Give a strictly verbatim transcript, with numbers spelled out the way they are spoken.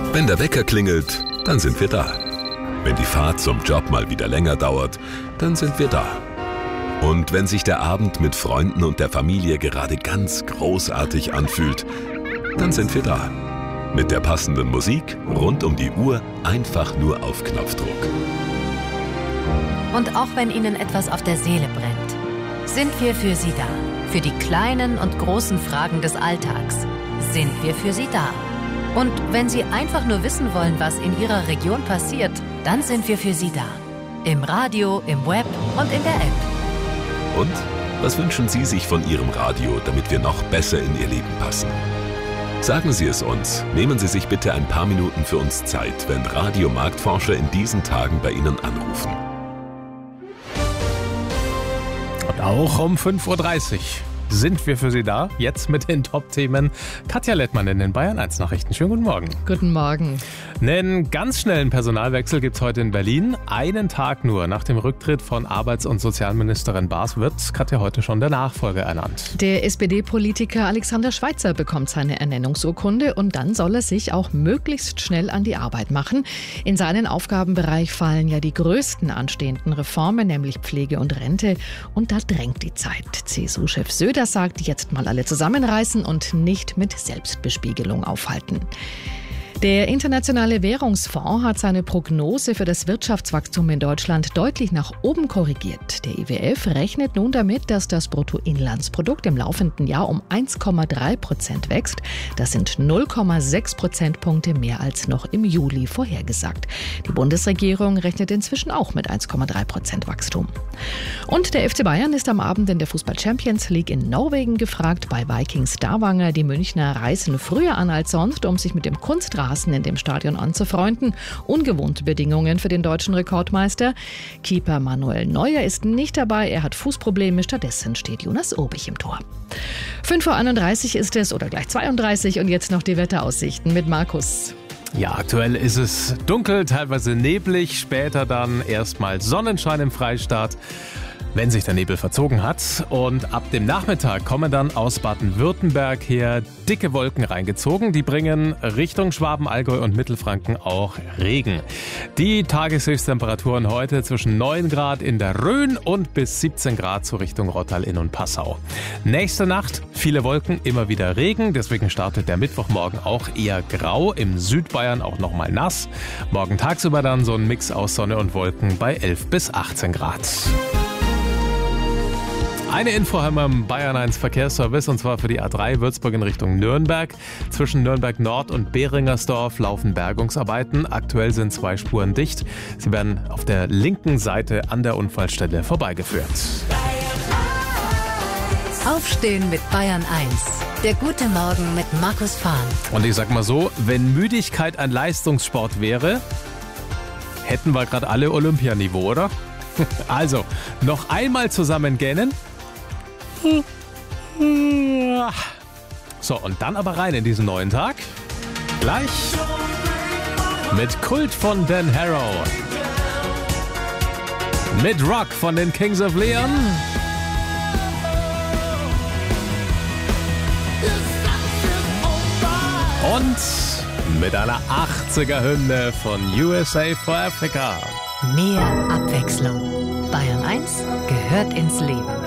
Wenn der Wecker klingelt, dann sind wir da. Wenn die Fahrt zum Job mal wieder länger dauert, dann sind wir da. Und wenn sich der Abend mit Freunden und der Familie gerade ganz großartig anfühlt, dann sind wir da. Mit der passenden Musik rund um die Uhr, einfach nur auf Knopfdruck. Und auch wenn Ihnen etwas auf der Seele brennt, sind wir für Sie da. Für die kleinen und großen Fragen des Alltags sind wir für Sie da. Und wenn Sie einfach nur wissen wollen, was in Ihrer Region passiert, dann sind wir für Sie da. Im Radio, im Web und in der App. Und was wünschen Sie sich von Ihrem Radio, damit wir noch besser in Ihr Leben passen? Sagen Sie es uns. Nehmen Sie sich bitte ein paar Minuten für uns Zeit, wenn Radiomarktforscher in diesen Tagen bei Ihnen anrufen. Und auch um fünf Uhr dreißig sind wir für Sie da. Jetzt mit den Top-Themen. Katja Lettmann in den Bayern eins Nachrichten. Schönen guten Morgen. Guten Morgen. Einen ganz schnellen Personalwechsel gibt es heute in Berlin. Einen Tag nur nach dem Rücktritt von Arbeits- und Sozialministerin Baas wird Katja heute schon der Nachfolger ernannt. Der S P D-Politiker Alexander Schweitzer bekommt seine Ernennungsurkunde und dann soll er sich auch möglichst schnell an die Arbeit machen. In seinen Aufgabenbereich fallen ja die größten anstehenden Reformen, nämlich Pflege und Rente. Und da drängt die Zeit. C S U-Chef Söder sagt, jetzt mal alle zusammenreißen und nicht mit Selbstbespiegelung aufhalten. Der Internationale Währungsfonds hat seine Prognose für das Wirtschaftswachstum in Deutschland deutlich nach oben korrigiert. Der I W F rechnet nun damit, dass das Bruttoinlandsprodukt im laufenden Jahr um eins Komma drei Prozent wächst. Das sind null Komma sechs Prozentpunkte mehr als noch im Juli vorhergesagt. Die Bundesregierung rechnet inzwischen auch mit eins Komma drei Prozent Wachstum. Und der F C Bayern ist am Abend in der Fußball-Champions League in Norwegen gefragt. Bei Viking Stavanger. Die Münchner reisen früher an als sonst, um sich mit dem Kunstrasen in dem Stadion anzufreunden. Ungewohnte Bedingungen für den deutschen Rekordmeister. Keeper Manuel Neuer ist nicht dabei, er hat Fußprobleme, stattdessen steht Jonas Obich im Tor. fünf Uhr einunddreißig ist es oder gleich zweiunddreißig und jetzt noch die Wetteraussichten mit Markus. Ja, aktuell ist es dunkel, teilweise neblig, später dann erstmal Sonnenschein im Freistaat, wenn sich der Nebel verzogen hat. Und ab dem Nachmittag kommen dann aus Baden-Württemberg her dicke Wolken reingezogen. Die bringen Richtung Schwaben, Allgäu und Mittelfranken auch Regen. Die Tageshöchsttemperaturen heute zwischen neun Grad in der Rhön und bis siebzehn Grad zur Richtung Rottal, Inn und Passau. Nächste Nacht viele Wolken, immer wieder Regen. Deswegen startet der Mittwochmorgen auch eher grau. Im Südbayern auch nochmal nass. Morgen tagsüber dann so ein Mix aus Sonne und Wolken bei elf bis achtzehn Grad. Eine Info haben wir im Bayern eins Verkehrsservice und zwar für die A drei Würzburg in Richtung Nürnberg. Zwischen Nürnberg Nord und Beringersdorf laufen Bergungsarbeiten. Aktuell sind zwei Spuren dicht. Sie werden auf der linken Seite an der Unfallstelle vorbeigeführt. Aufstehen mit Bayern eins. Der gute Morgen mit Markus Fahn. Und ich sag mal so, wenn Müdigkeit ein Leistungssport wäre, hätten wir gerade alle Olympianiveau, oder? Also, noch einmal zusammen gähnen. So, und dann aber rein in diesen neuen Tag. Gleich mit Kult von Dan Harrow. Mit Rock von den Kings of Leon. Und mit einer achtziger-Hymne von U S A for Africa. Mehr Abwechslung. Bayern eins gehört ins Leben.